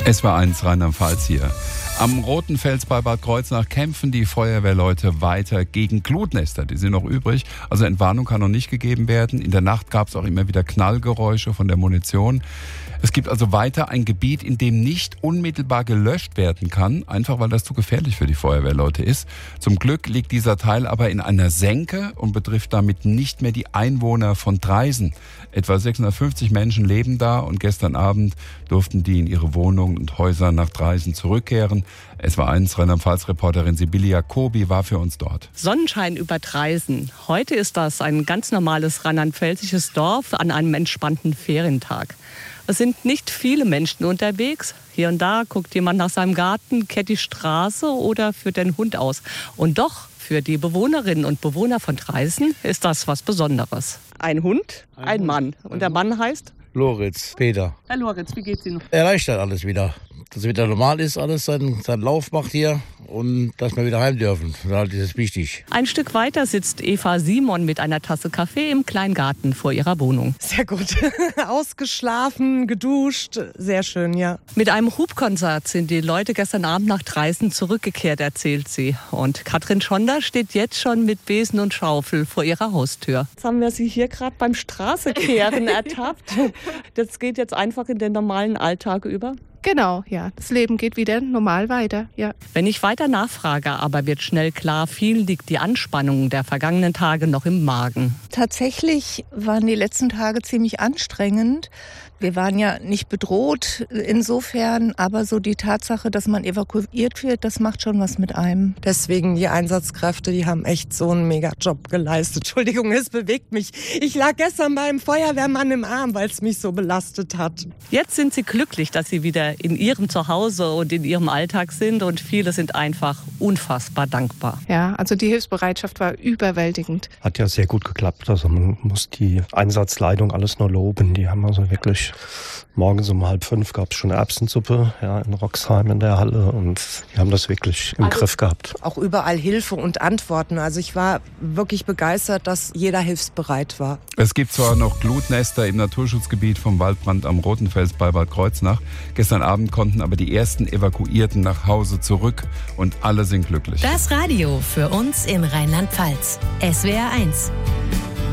SWR1 Rheinland-Pfalz hier. Am Roten Fels bei Bad Kreuznach kämpfen die Feuerwehrleute weiter gegen Glutnester. Die sind noch übrig. Also Entwarnung kann noch nicht gegeben werden. In der Nacht gab es auch immer wieder Knallgeräusche von der Munition. Es gibt also weiter ein Gebiet, in dem nicht unmittelbar gelöscht werden kann, einfach weil das zu gefährlich für die Feuerwehrleute ist. Zum Glück liegt dieser Teil aber in einer Senke und betrifft damit nicht mehr die Einwohner von Dreisen. Etwa 650 Menschen leben da und gestern Abend durften die in ihre Wohnungen und Häuser nach Dreisen zurückkehren. SWR1 Rheinland-Pfalz-Reporterin Sibylle Jacobi war für uns dort. Sonnenschein über Dreisen. Heute ist das ein ganz normales rheinland-pfälzisches Dorf an einem entspannten Ferientag. Es sind nicht viele Menschen unterwegs. Hier und da guckt jemand nach seinem Garten, kennt die Straße oder führt den Hund aus. Und doch, für die Bewohnerinnen und Bewohner von Dreisen ist das was Besonderes. Ein Hund, ein Mann. Und der Mann heißt? Loritz, Peter. Herr Loritz, wie geht's Ihnen? Erleichtert alles wieder. Dass es wieder normal ist, alles seinen Lauf macht hier und dass wir wieder heim dürfen. Das ist wichtig. Ein Stück weiter sitzt Eva Simon mit einer Tasse Kaffee im kleinen Garten vor ihrer Wohnung. Sehr gut. Ausgeschlafen, geduscht, sehr schön, ja. Mit einem Hubkonzert sind die Leute gestern Abend nach Dreisen zurückgekehrt, erzählt sie. Und Katrin Schonder steht jetzt schon mit Besen und Schaufel vor ihrer Haustür. Jetzt haben wir sie hier gerade beim Straßekehren ertappt. Das geht jetzt einfach in den normalen Alltag über. Genau, ja. Das Leben geht wieder normal weiter, ja. Wenn ich weiter nachfrage, aber wird schnell klar, viel liegt die Anspannung der vergangenen Tage noch im Magen. Tatsächlich waren die letzten Tage ziemlich anstrengend. Wir waren ja nicht bedroht insofern, aber so die Tatsache, dass man evakuiert wird, das macht schon was mit einem. Deswegen die Einsatzkräfte, die haben echt so einen Mega-Job geleistet. Entschuldigung, es bewegt mich. Ich lag gestern beim Feuerwehrmann im Arm, weil es mich so belastet hat. Jetzt sind sie glücklich, dass sie wieder in ihrem Zuhause und in ihrem Alltag sind und viele sind einfach unfassbar dankbar. Ja, also die Hilfsbereitschaft war überwältigend. Hat ja sehr gut geklappt. Also man muss die Einsatzleitung alles nur loben. Die haben also wirklich morgens um 4:30 gab es schon Erbsensuppe, ja, in Roxheim in der Halle und die haben das wirklich im Griff gehabt. Auch überall Hilfe und Antworten. Also ich war wirklich begeistert, dass jeder hilfsbereit war. Es gibt zwar noch Glutnester im Naturschutzgebiet vom Waldbrand am Roten Fels bei Bad Kreuznach. Gestern Abend konnten aber die ersten Evakuierten nach Hause zurück und alle sind glücklich. Das Radio für uns in Rheinland-Pfalz. SWR1.